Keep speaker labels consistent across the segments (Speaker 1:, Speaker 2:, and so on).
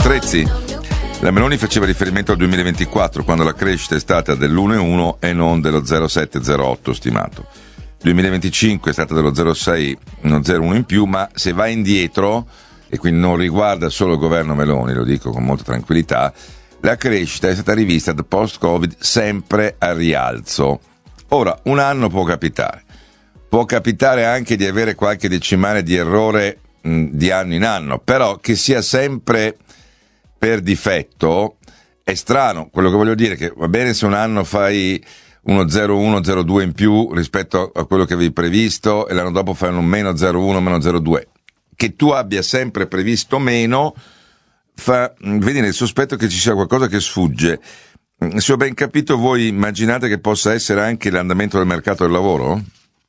Speaker 1: Trezzi, la Meloni faceva riferimento al 2024, quando la crescita è stata dell'1,1 e non dello 0,7-0,8 stimato. 2025 è stata dello 0,6, non 0,1 in più, ma se va indietro, e quindi non riguarda solo il governo Meloni, lo dico con molta tranquillità, la crescita è stata rivista da post-Covid sempre al rialzo. Ora, un anno può capitare anche di avere qualche decimale di errore di anno in anno, però che sia sempre per difetto è strano. Quello che voglio dire è che va bene se un anno fai uno 0,1, 0,2 in più rispetto a quello che avevi previsto e l'anno dopo fai un meno 0,1, meno 0,2. Che tu abbia sempre previsto meno fa venire il sospetto che ci sia qualcosa che sfugge. Se ho ben capito, voi immaginate che possa essere anche l'andamento del mercato del lavoro?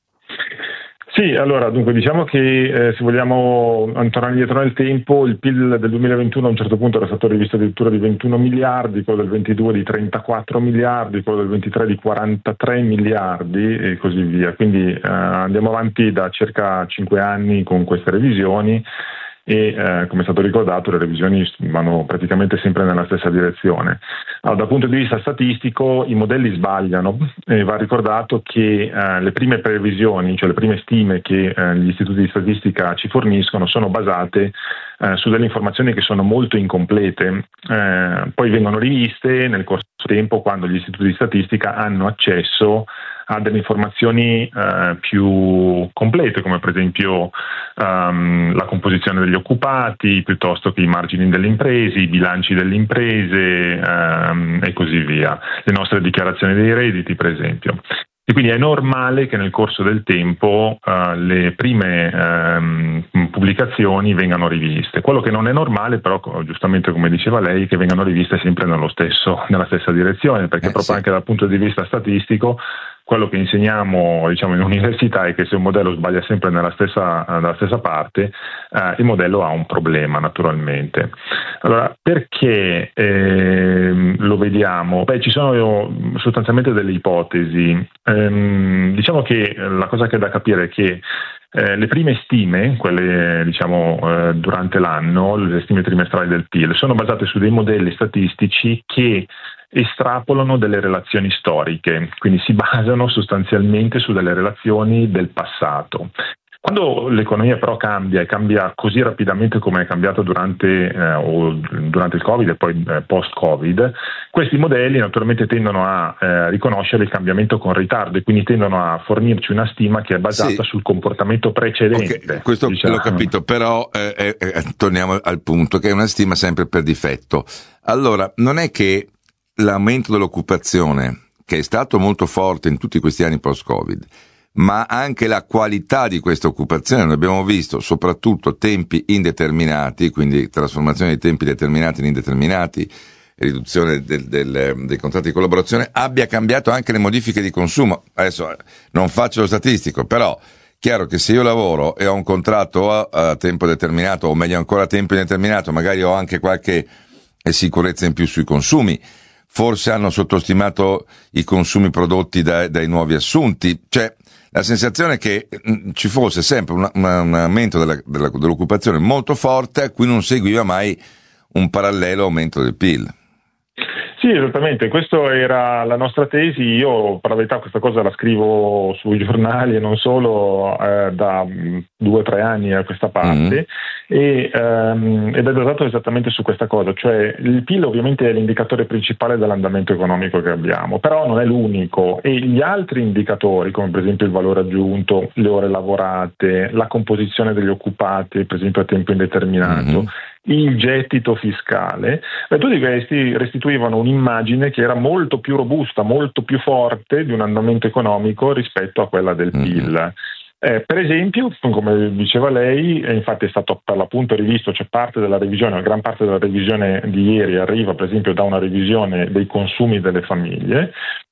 Speaker 2: Sì, allora, dunque diciamo che se vogliamo tornare indietro nel tempo, il PIL del 2021 a un certo punto era stato rivisto addirittura di 21 miliardi, quello del 22 di 34 miliardi, quello del 23 di 43 miliardi e così via. Quindi andiamo avanti da circa 5 anni con queste revisioni e come è stato ricordato le revisioni vanno praticamente sempre nella stessa direzione. Allora, dal punto di vista statistico i modelli sbagliano e va ricordato che le prime previsioni, cioè le prime stime che gli istituti di statistica ci forniscono sono basate su delle informazioni che sono molto incomplete, poi vengono riviste nel corso del tempo quando gli istituti di statistica hanno accesso a delle informazioni più complete, come per esempio la composizione degli occupati, piuttosto che i margini delle imprese, i bilanci delle imprese e così via, le nostre dichiarazioni dei redditi per esempio. E quindi è normale che nel corso del tempo le prime pubblicazioni vengano riviste. Quello che non è normale, però, giustamente come diceva lei, è che vengano riviste sempre nella stessa direzione, perché proprio anche dal punto di vista statistico quello che insegniamo, diciamo, in università è che se un modello sbaglia sempre nella stessa parte, il modello ha un problema, naturalmente. Allora, perché lo vediamo? Ci sono sostanzialmente delle ipotesi. Diciamo che la cosa che è da capire è che le prime stime, quelle durante l'anno, le stime trimestrali del PIL, sono basate su dei modelli statistici che estrapolano delle relazioni storiche, quindi si basano sostanzialmente su delle relazioni del passato. Quando l'economia però cambia e cambia così rapidamente come è cambiata durante il Covid e poi post-Covid, questi modelli naturalmente tendono a riconoscere il cambiamento con ritardo e quindi tendono a fornirci una stima che è basata sul comportamento precedente.
Speaker 1: Okay, questo l'ho capito, però torniamo al punto che è una stima sempre per difetto. Allora, non è che l'aumento dell'occupazione, che è stato molto forte in tutti questi anni post-Covid, ma anche la qualità di questa occupazione, noi abbiamo visto soprattutto tempi indeterminati, quindi trasformazione di tempi determinati in indeterminati, riduzione dei contratti di collaborazione, abbia cambiato anche le modifiche di consumo. Adesso non faccio lo statistico, però chiaro che se io lavoro e ho un contratto a tempo determinato, o meglio ancora a tempo indeterminato, magari ho anche qualche sicurezza in più sui consumi. Forse hanno sottostimato i consumi prodotti dai nuovi assunti. Cioè, la sensazione è che ci fosse sempre un aumento dell'occupazione molto forte a cui non seguiva mai un parallelo aumento del PIL.
Speaker 2: Sì, esattamente, questa era la nostra tesi. Io per la verità questa cosa la scrivo sui giornali e non solo da 2 o 3 anni a questa parte ed è basato esattamente su questa cosa, cioè il PIL ovviamente è l'indicatore principale dell'andamento economico che abbiamo, però non è l'unico e gli altri indicatori come per esempio il valore aggiunto, le ore lavorate, la composizione degli occupati per esempio a tempo indeterminato, il gettito fiscale, tutti questi restituivano un'immagine che era molto più robusta, molto più forte di un andamento economico rispetto a quella del PIL. Per esempio, come diceva lei, infatti è stato per l'appunto rivisto, c'è parte della revisione, gran parte della revisione di ieri arriva per esempio da una revisione dei consumi delle famiglie,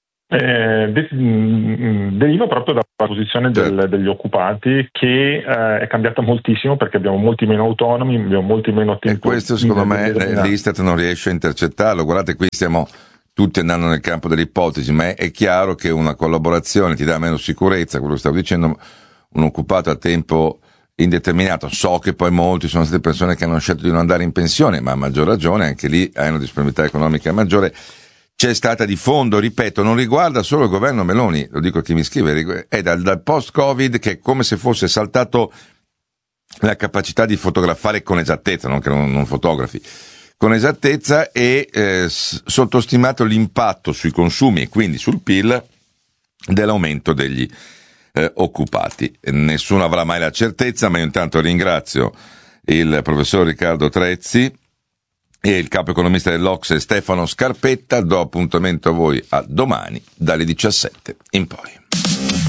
Speaker 2: deriva proprio dalla posizione degli occupati che è cambiata moltissimo perché abbiamo molti meno autonomi, abbiamo molti meno tempo.
Speaker 1: E questo secondo me l'Istat non riesce a intercettarlo. Guardate, qui stiamo tutti andando nel campo delle ipotesi, ma è chiaro che una collaborazione ti dà meno sicurezza, quello che stavo dicendo, un occupato a tempo indeterminato. So che poi molti sono state persone che hanno scelto di non andare in pensione, ma a maggior ragione, anche lì hai una disponibilità economica maggiore. C'è stata di fondo, ripeto, non riguarda solo il governo Meloni, lo dico a chi mi scrive, è dal post-Covid che è come se fosse saltato la capacità di fotografare con esattezza, non che non fotografi, con esattezza, e sottostimato l'impatto sui consumi e quindi sul PIL dell'aumento degli occupati. Nessuno avrà mai la certezza, ma io intanto ringrazio il professor Riccardo Trezzi e il capo economista dell'Ocse Stefano Scarpetta. Do appuntamento a voi a domani dalle 17 in poi.